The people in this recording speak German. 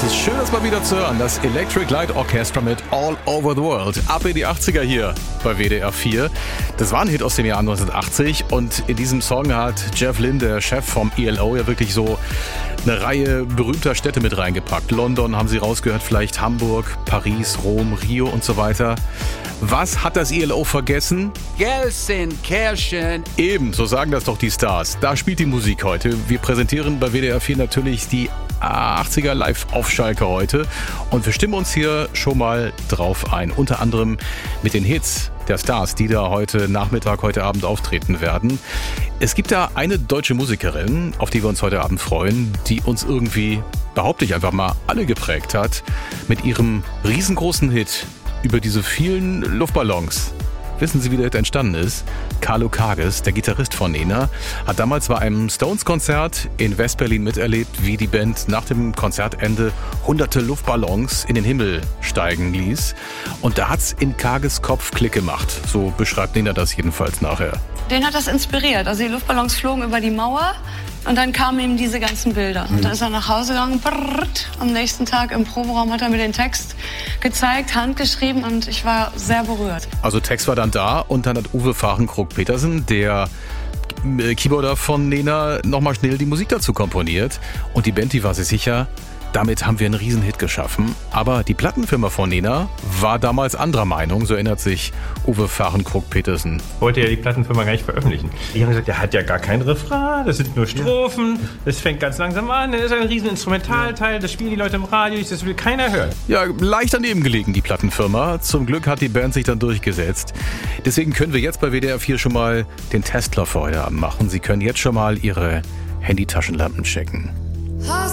ist schön, das mal wieder zu hören. Das Electric Light Orchestra mit All Over the World. Ab in die 80er hier bei WDR 4. Das war ein Hit aus dem Jahr 1980 und in diesem Song hat Jeff Lynne, der Chef vom ELO, ja wirklich so eine Reihe berühmter Städte mit reingepackt. London haben Sie rausgehört, vielleicht Hamburg, Paris, Rom, Rio und so weiter. Was hat das ELO vergessen? Gelsenkirchen. Eben, so sagen das doch die Stars. Da spielt die Musik heute. Wir präsentieren bei WDR 4 natürlich die 80er live auf Schalke heute und wir stimmen uns hier schon mal drauf ein. Unter anderem mit den Hits der Stars, die da heute Nachmittag, heute Abend auftreten werden. Es gibt da eine deutsche Musikerin, auf die wir uns heute Abend freuen, die uns irgendwie, behaupte ich einfach mal, alle geprägt hat mit ihrem riesengroßen Hit über diese vielen Luftballons. Wissen Sie, wie der Hit entstanden ist? Carlo Kages, der Gitarrist von Nena, hat damals bei einem Stones-Konzert in West-Berlin miterlebt, wie die Band nach dem Konzertende hunderte Luftballons in den Himmel steigen ließ. Und da hat's in Kages Kopf Klick gemacht. So beschreibt Nena das jedenfalls nachher. Den hat das inspiriert. Also die Luftballons flogen über die Mauer und dann kamen ihm diese ganzen Bilder. Und dann ist er nach Hause gegangen. Am nächsten Tag im Proberaum hat er mir den Text gezeigt, handgeschrieben und ich war sehr berührt. Also Text war dann da und dann hat Uwe Fahrenkrog-Petersen, der Keyboarder von Nena, nochmal schnell die Musik dazu komponiert. Und die Band, die war sich sicher, damit haben wir einen Riesenhit geschaffen. Aber die Plattenfirma von Nena war damals anderer Meinung, so erinnert sich Uwe Fahrenkrog-Petersen. Wollte ja die Plattenfirma gar nicht veröffentlichen. Die haben gesagt, der hat ja gar kein Refrain, das sind nur Strophen, das fängt ganz langsam an, das ist ein riesen Instrumentalteil, das spielen die Leute im Radio, das will keiner hören. Ja, leicht daneben gelegen, die Plattenfirma. Zum Glück hat die Band sich dann durchgesetzt. Deswegen können wir jetzt bei WDR 4 schon mal den Testlauf für heute Abend machen. Sie können jetzt schon mal Ihre Handytaschenlampen checken.